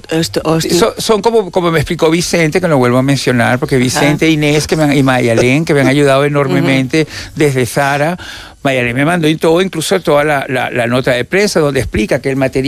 Son como me explicó Vicente, que lo vuelvo a mencionar, porque Vicente e Inés y Mayalén, que me han ayudado enormemente desde Zara. Mayalén me mandó y todo, incluso toda la nota de prensa donde explica que el material